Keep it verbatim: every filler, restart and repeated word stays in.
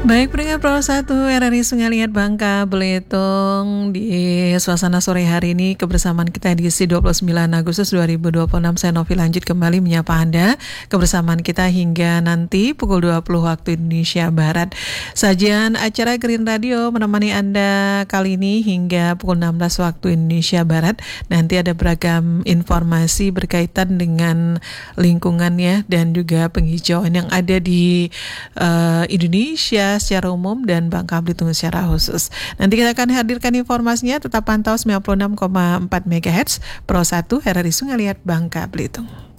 Baik, pendengar Pro satu R R I Sungai Liat Bangka Belitung, di suasana sore hari ini kebersamaan kita edisi dua puluh sembilan Agustus dua ribu dua puluh enam. Saya Novi lanjut kembali menyapa Anda. Kebersamaan kita hingga nanti pukul dua puluh waktu Indonesia Barat. Sajian acara Green Radio menemani Anda kali ini hingga pukul enam belas waktu Indonesia Barat. Nanti ada beragam informasi berkaitan dengan lingkungan ya, dan juga penghijauan yang ada di uh, Indonesia secara umum dan Bangka Belitung secara khusus. Nanti kita akan hadirkan informasinya, tetap pantau sembilan puluh enam koma empat megahertz Pro satu R R I Sungai Liat Bangka Belitung.